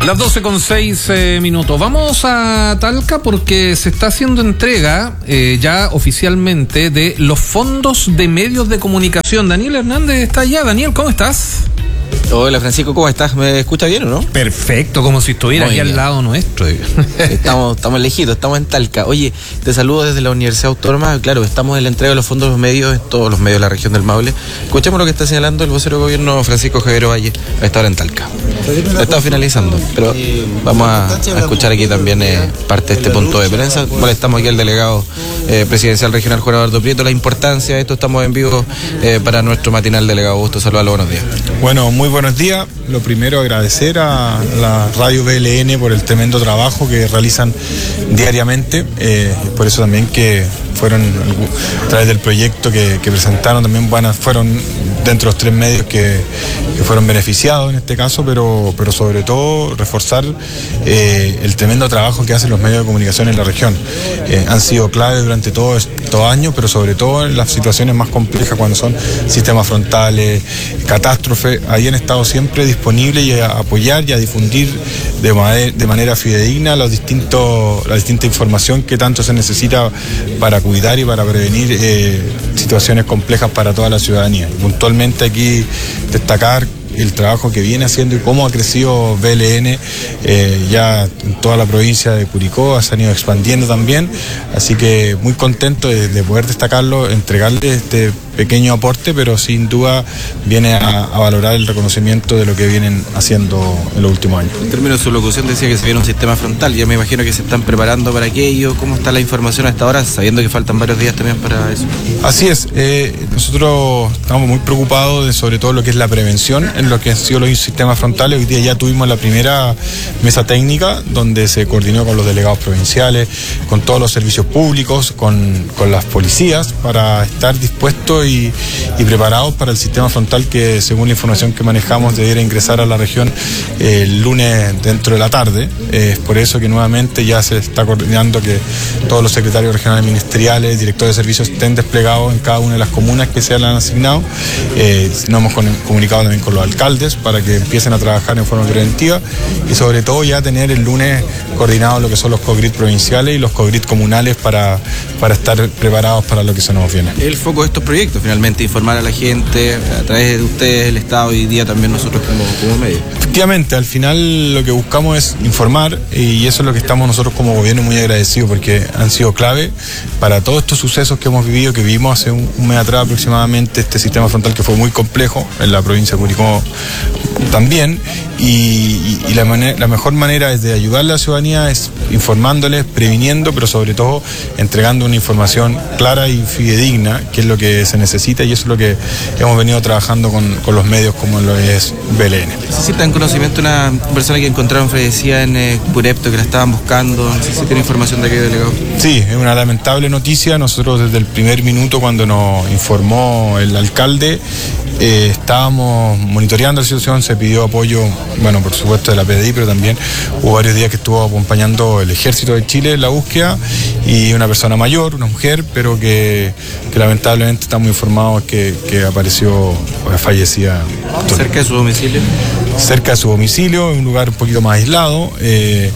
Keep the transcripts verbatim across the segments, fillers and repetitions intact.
Las doce con seis eh, minutos. Vamos a Talca porque se está haciendo entrega eh, ya oficialmente de los fondos de medios de comunicación. Daniel Hernández está allá. Daniel, ¿cómo estás? Hola Francisco, ¿cómo estás? ¿Me escucha bien o no? Perfecto, como si estuviera aquí al lado nuestro. Estamos, estamos lejitos, estamos en Talca. Oye, te saludo desde la Universidad Autónoma. Claro, estamos en la entrega de los fondos de los medios en todos los medios de la región del Maule. Escuchemos lo que está señalando el vocero de gobierno Francisco Javier Valle a esta hora en Talca. Estamos finalizando, pero vamos a, a escuchar aquí también eh, parte de este punto de prensa. Molestamos aquí al delegado eh, presidencial regional Juan Eduardo Prieto. La importancia de esto, estamos en vivo eh, para nuestro matinal. Delegado, gusto saludarlo, buenos días. Bueno, muy buenos días. Lo primero, agradecer a la radio B L N por el tremendo trabajo que realizan diariamente. Eh, por eso también que fueron, a través del proyecto que, que presentaron, también buenas, fueron dentro de los tres medios que, que fueron beneficiados en este caso, pero, pero sobre todo reforzar eh, el tremendo trabajo que hacen los medios de comunicación en la región. Eh, han sido clave durante todo estos años, pero sobre todo en las situaciones más complejas, cuando son sistemas frontales, catástrofes, ahí han estado siempre disponibles y a apoyar y a difundir de, manera, de manera fidedigna los distintos, la distinta información que tanto se necesita para cuidar y para prevenir eh, situaciones complejas para toda la ciudadanía. Puntualmente aquí destacar el trabajo que viene haciendo y cómo ha crecido B L N eh, ya en toda la provincia de Curicó, se han ido expandiendo también, así que muy contento de, de poder destacarlo, entregarle este pequeño aporte, pero sin duda viene a, a valorar el reconocimiento de lo que vienen haciendo en los últimos años. En términos de su locución decía que se viene un sistema frontal, ya me imagino que se están preparando para aquello. ¿Cómo está la información hasta ahora, sabiendo que faltan varios días también para eso? Así es, eh, nosotros estamos muy preocupados de sobre todo lo que es la prevención en lo que han sido los sistemas frontales. Hoy día ya tuvimos la primera mesa técnica donde se coordinó con los delegados provinciales, con todos los servicios públicos, con, con las policías, para estar dispuestos y, y preparados para el sistema frontal que, según la información que manejamos, debiera ingresar a la región eh, el lunes dentro de la tarde. Es eh, por eso que nuevamente ya se está coordinando que todos los secretarios regionales ministeriales, directores de servicios estén desplegados en cada una de las comunas que se le han asignado. Eh, nos hemos comunicado también con los alcaldes para que empiecen a trabajar en forma preventiva y sobre todo ya tener el lunes coordinados lo que son los COGRID provinciales y los COGRID comunales para, para estar preparados para lo que se nos viene. El foco de estos proyectos, finalmente, informar a la gente a través de ustedes, el Estado, y día también nosotros como, como medios. Efectivamente, al final lo que buscamos es informar y eso es lo que estamos nosotros como gobierno muy agradecidos porque han sido clave para todos estos sucesos que hemos vivido, que vivimos hace un, un mes atrás aproximadamente, este sistema frontal que fue muy complejo en la provincia de Curicó también, y, y, y la, manera, la mejor manera es de ayudar a la ciudadanía es informándoles, previniendo, pero sobre todo entregando una información clara y fidedigna, que es lo que se necesita, y eso es lo que hemos venido trabajando con, con los medios como lo es B L N. ¿Necesitan conocimiento una persona que encontraron fallecida en eh, Purepto, que la estaban buscando? No sé si tiene información de aquello, delegado. Sí, es una lamentable noticia. Nosotros desde el primer minuto, cuando nos informó el alcalde, eh, estábamos monitoreando la situación, se pidió apoyo, bueno, por supuesto de la P D I, pero también hubo varios días que estuvo acompañando el Ejército de Chile en la búsqueda, y una persona mayor, una mujer, pero que, que lamentablemente estamos informados que, que apareció fallecida. ¿Cerca de su domicilio? Cerca de su domicilio, en un lugar un poquito más aislado, eh,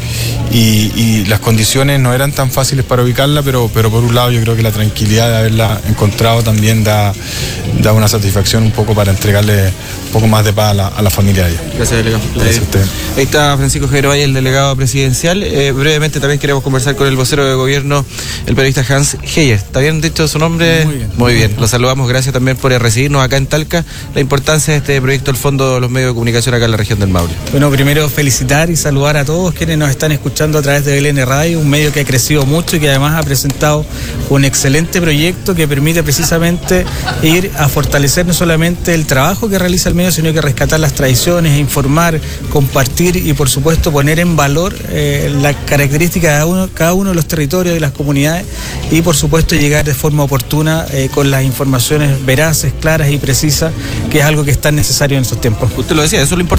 y, y las condiciones no eran tan fáciles para ubicarla, pero, pero por un lado yo creo que la tranquilidad de haberla encontrado también da, da una satisfacción un poco para entregarle un poco más de paz a la, a la familia de ella. Gracias, delegado. Gracias a usted. Ahí está Francisco Javier Valle, el delegado presidencial. Eh, brevemente también queremos conversar con el vocero de gobierno, el periodista Hans Heyer. ¿Está bien dicho su nombre? Muy bien. Muy bien. Lo saludamos, gracias también por recibirnos acá en Talca. La importancia de este proyecto, el Fondo de los Medios de Comunicación acá en la región del Maule. Bueno, primero felicitar y saludar a todos quienes nos están escuchando a través de B L N Radio, un medio que ha crecido mucho y que además ha presentado un excelente proyecto que permite precisamente ir a fortalecer no solamente el trabajo que realiza el medio, sino que rescatar las tradiciones, informar, compartir y por supuesto poner en valor eh, las características de cada uno, cada uno de los territorios y las comunidades, y por supuesto llegar de forma oportuna eh, con las informaciones veraces, claras y precisas, que es algo que es tan necesario en estos tiempos. Usted lo decía, eso es lo importante.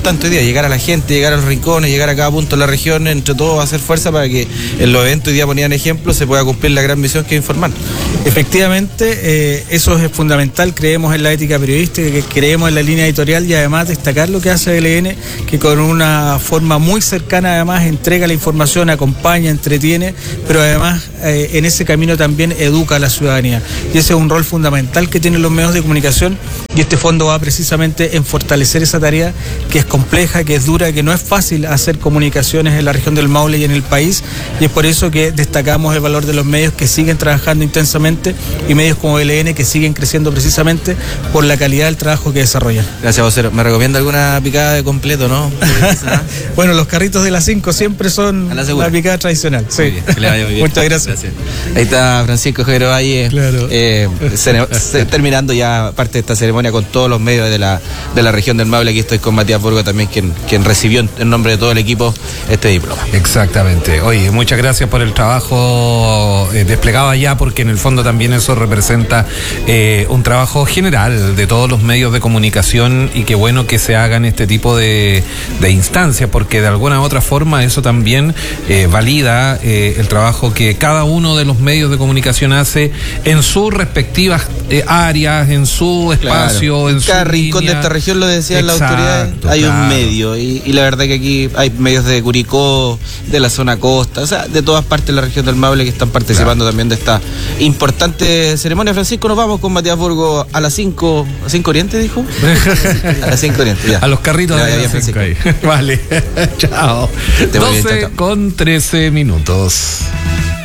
importante hoy día, llegar a la gente, llegar a los rincones, llegar a cada punto de la región, entre todos hacer fuerza para que en los eventos hoy día ponían ejemplos, se pueda cumplir la gran misión que es informar. Efectivamente, eh, eso es fundamental, creemos en la ética periodística, que creemos en la línea editorial y además destacar lo que hace B L N, que con una forma muy cercana además entrega la información, acompaña, entretiene, pero además eh, en ese camino también educa a la ciudadanía. Y ese es un rol fundamental que tienen los medios de comunicación y este fondo va precisamente en fortalecer esa tarea que es compleja, que es dura, que no es fácil hacer comunicaciones en la región del Maule y en el país, y es por eso que destacamos el valor de los medios que siguen trabajando intensamente y medios como B L N que siguen creciendo precisamente por la calidad del trabajo que desarrollan. Gracias, vocero. ¿Me recomienda alguna picada de completo, no? Bueno, los carritos de las cinco siempre son la, la picada tradicional. Sí. Muy bien, que le vaya muy bien. Muchas gracias. gracias. Ahí está Francisco Javier Valle, claro. eh, se, se, terminando ya parte de esta ceremonia con todos los medios de la, de la región del Maule. Aquí estoy con Matías Burgo también, quien, quien recibió en, en nombre de todo el equipo este diploma. Exactamente. Oye, muchas gracias por el trabajo eh, desplegado allá, porque en el fondo también eso representa eh, un trabajo general de todos los medios de comunicación, y qué bueno que se hagan este tipo de, de instancias, porque de alguna u otra forma eso también eh, valida eh, el trabajo que cada uno de los medios de comunicación hace en sus respectivas eh, áreas, en su espacio, claro. en Cada su rincón línea. de esta región, lo decían las Exacto, autoridades, hay claro. un medio, y, y la verdad que aquí hay medios de Curicó, de la zona costa, o sea, de todas partes de la región del Maule que están participando claro. también de esta importante ceremonia. Francisco, nos vamos con Matías Burgo a las cinco, ¿a cinco Oriente dijo? A las cinco Oriente, ya. A los carritos ya, de ya, las ya, cinco ahí. Vale, chao. doce con trece minutos.